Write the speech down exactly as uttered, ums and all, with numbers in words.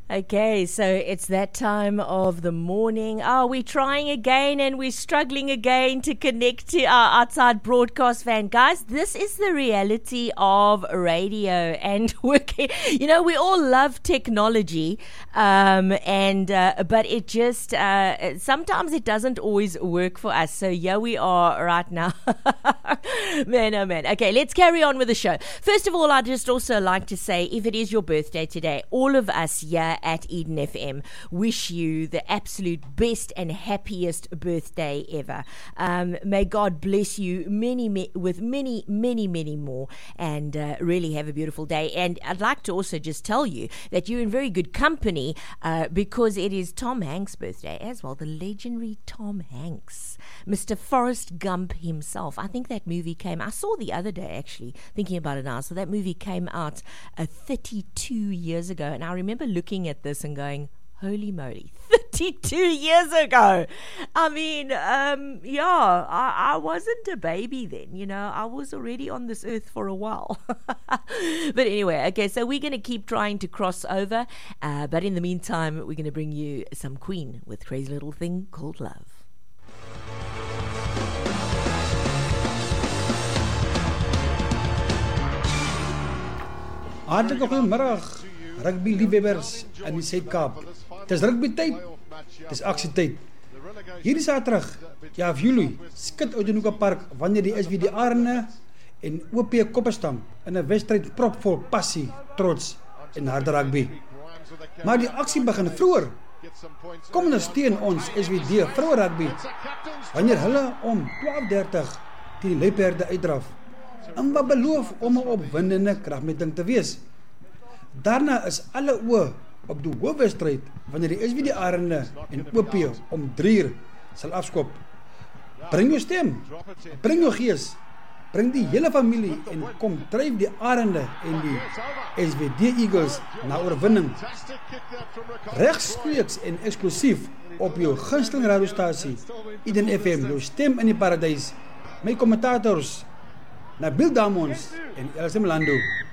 Okay, so it's that time of the morning. Oh, we're trying again and we're struggling again to connect to our outside broadcast van. Guys, this is the reality of radio and working. You know, we all love technology, um, and uh, but it just, uh, sometimes it doesn't always work for us. So here we are right now. Man, oh man. Okay, let's carry on with the show. First of all, I'd just also like to say, if it is your birthday today, all of us here at Eden F M wish you the absolute best and happiest birthday ever. Um, may God bless you many, many with many, many, many more, and uh, really have a beautiful day. And I'd like to also just tell you that you're in very good company uh, because it is Tom Hanks' birthday as well, the legendary Tom Hanks, Mister Forrest Gump himself. I think that movie came, I saw the other day actually, thinking about it now, so that movie came out uh, thirty-two years ago, and I remember looking at this and going, holy moly, thirty-two years ago. I mean, um, yeah, I, I wasn't a baby then, you know, I was already on this earth for a while. But anyway, okay, so we're going to keep trying to cross over, uh, but in the meantime, we're going to bring you some Queen with Crazy Little Thing Called Love. Hartelijk goeiemiddag, rugby-liefhebbers in die Suid-Kaap. Het is rugby-tyd, het is actietyd. Hierdie Saterdag, ja of Julie, skit uit die Park wanneer die S V D Arende en O P Kopperstam in 'n wedstryd propvol passie, trots en harde rugby. Maar die aksie begin vroeër. Kom ondersteun ons S V D vroue rugby wanneer hulle om twaalf dertig teen die Luiperde uitdraf. En wat beloof om 'n opwindende kragmeting te wees. Daarna is alle oë op die hoofwedstryd wanneer die S V D Arende en O P om drie uur sal afskop. Bring jou stem, bring jou gees, bring die hele familie en kom dryf die Arende en die S V D Eagles na oorwinning. Regstreeks en eksklusief op jou gunsteling radiostasie Eden F M, jou stem in die paradys. My kommentators Nabil Damons en Elsie Mlando.